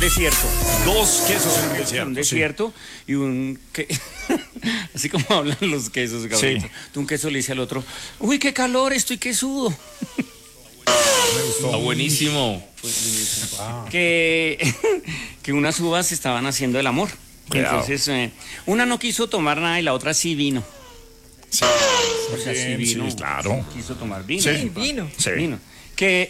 desierto. Dos quesos en un desierto. Un desierto y un... Así como hablan los quesos, Gabriel. Sí. Un queso le dice al otro, uy, qué calor, estoy quesudo. Está buenísimo. Que unas uvas estaban haciendo el amor. Cuidado. Entonces, una no quiso tomar nada y la otra sí vino. Sí, O sea, sí bien, vino. sí, claro. Quiso tomar vino. Sí. Vino. Sí. Vino. Que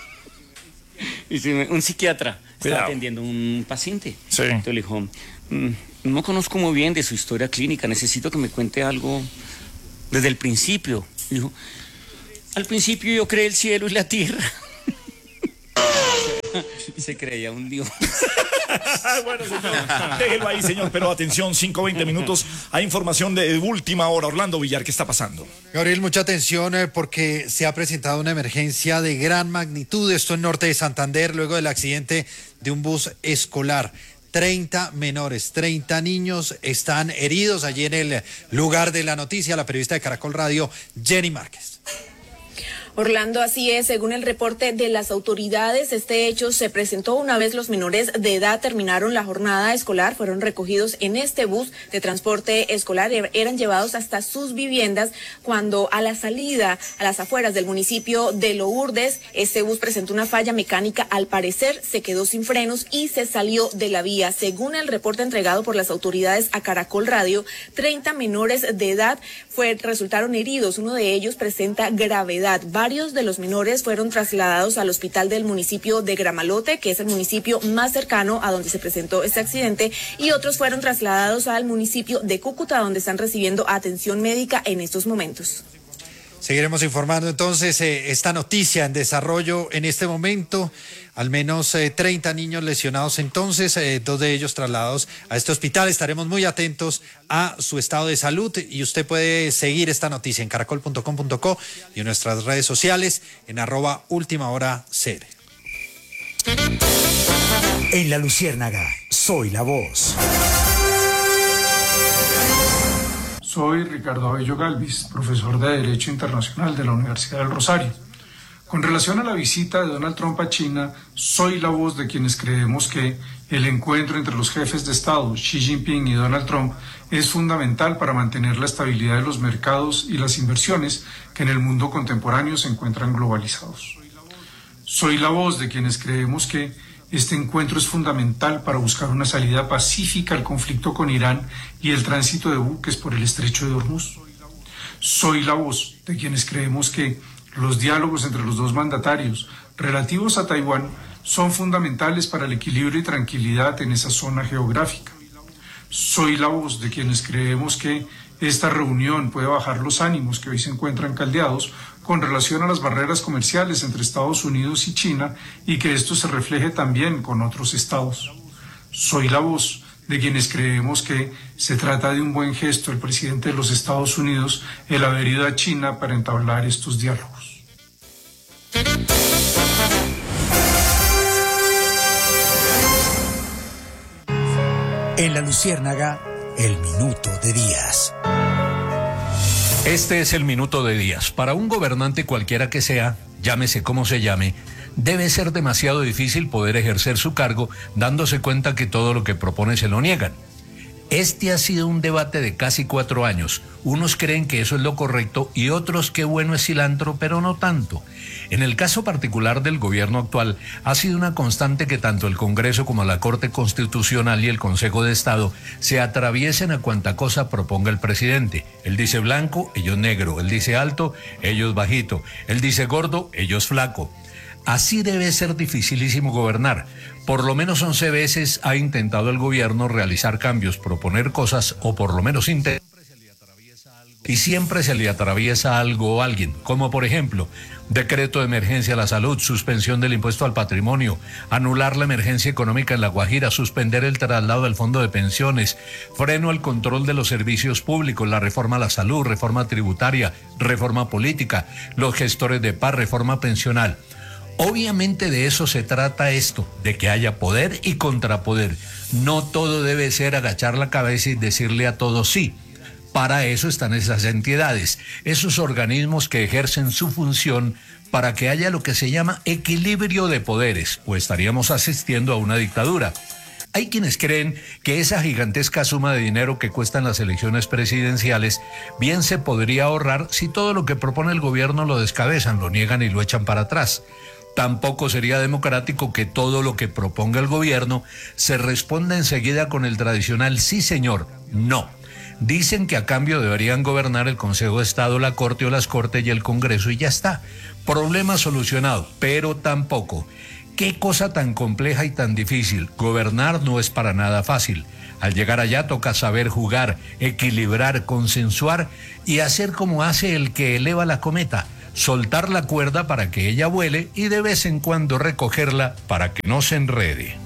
un psiquiatra Cuidado. estaba atendiendo a un paciente. Sí. Entonces le dijo, no conozco muy bien de su historia clínica, necesito que me cuente algo desde el principio. Dijo, al principio yo creé el cielo y la tierra. Se creía un dios. Bueno, señor, déjelo ahí, señor, pero atención, 5:20 minutos. Hay información de última hora. Orlando Villar, ¿qué está pasando? Gabriel, mucha atención porque se ha presentado una emergencia de gran magnitud, esto en norte de Santander, luego del accidente de un bus escolar. 30 menores, 30 niños están heridos. Allí en el lugar de la noticia, la periodista de Caracol Radio, Jenny Márquez. Orlando, así es, según el reporte de las autoridades, este hecho se presentó una vez los menores de edad terminaron la jornada escolar, fueron recogidos en este bus de transporte escolar, eran llevados hasta sus viviendas cuando a la salida, a las afueras del municipio de Lourdes, este bus presentó una falla mecánica, al parecer se quedó sin frenos y se salió de la vía. Según el reporte entregado por las autoridades a Caracol Radio, 30 menores de edad resultaron heridos, uno de ellos presenta gravedad. Varios de los menores fueron trasladados al hospital del municipio de Gramalote, que es el municipio más cercano a donde se presentó este accidente, y otros fueron trasladados al municipio de Cúcuta, donde están recibiendo atención médica en estos momentos. Seguiremos informando entonces esta noticia en desarrollo en este momento. Al menos 30 niños lesionados entonces, 2 de ellos trasladados a este hospital. Estaremos muy atentos a su estado de salud y usted puede seguir esta noticia en caracol.com.co y en nuestras redes sociales en @ultimahoracr. En La Luciérnaga, soy la voz. Soy Ricardo Abello Galvis, profesor de Derecho Internacional de la Universidad del Rosario. Con relación a la visita de Donald Trump a China, soy la voz de quienes creemos que el encuentro entre los jefes de Estado, Xi Jinping y Donald Trump, es fundamental para mantener la estabilidad de los mercados y las inversiones que en el mundo contemporáneo se encuentran globalizados. Soy la voz de quienes creemos que este encuentro es fundamental para buscar una salida pacífica al conflicto con Irán y el tránsito de buques por el estrecho de Hormuz. Soy la voz de quienes creemos que los diálogos entre los dos mandatarios relativos a Taiwán son fundamentales para el equilibrio y tranquilidad en esa zona geográfica. Soy la voz de quienes creemos que esta reunión puede bajar los ánimos que hoy se encuentran caldeados con relación a las barreras comerciales entre Estados Unidos y China y que esto se refleje también con otros estados. Soy la voz de quienes creemos que se trata de un buen gesto del presidente de los Estados Unidos el haber ido a China para entablar estos diálogos. En La Luciérnaga, el minuto de Díaz. Este es el minuto de Díaz. Para un gobernante cualquiera que sea, llámese como se llame, debe ser demasiado difícil poder ejercer su cargo dándose cuenta que todo lo que propone se lo niegan. Este ha sido un debate de casi 4 años. Unos creen que eso es lo correcto y otros que bueno es cilantro, pero no tanto. En el caso particular del gobierno actual, ha sido una constante que tanto el Congreso como la Corte Constitucional y el Consejo de Estado se atraviesen a cuanta cosa proponga el presidente. Él dice blanco, ellos negro. Él dice alto, ellos bajito. Él dice gordo, ellos flaco. Así debe ser dificilísimo gobernar. Por lo menos 11 veces ha intentado el gobierno realizar cambios, proponer cosas o por lo menos intentar. Y siempre se le atraviesa algo o alguien, como por ejemplo, decreto de emergencia a la salud, suspensión del impuesto al patrimonio, anular la emergencia económica en La Guajira, suspender el traslado del fondo de pensiones, freno al control de los servicios públicos, la reforma a la salud, reforma tributaria, reforma política, los gestores de paz, reforma pensional. Obviamente de eso se trata esto, de que haya poder y contrapoder. No todo debe ser agachar la cabeza y decirle a todos sí. Para eso están esas entidades, esos organismos que ejercen su función para que haya lo que se llama equilibrio de poderes, o estaríamos asistiendo a una dictadura. Hay quienes creen que esa gigantesca suma de dinero que cuestan las elecciones presidenciales bien se podría ahorrar si todo lo que propone el gobierno lo descabezan, lo niegan y lo echan para atrás. Tampoco sería democrático que todo lo que proponga el gobierno se responda enseguida con el tradicional sí señor, no. Dicen que a cambio deberían gobernar el Consejo de Estado, la Corte o las Cortes y el Congreso y ya está. Problema solucionado, pero tampoco. Qué cosa tan compleja y tan difícil. Gobernar no es para nada fácil. Al llegar allá toca saber jugar, equilibrar, consensuar y hacer como hace el que eleva la cometa. Soltar la cuerda para que ella vuele y de vez en cuando recogerla para que no se enrede.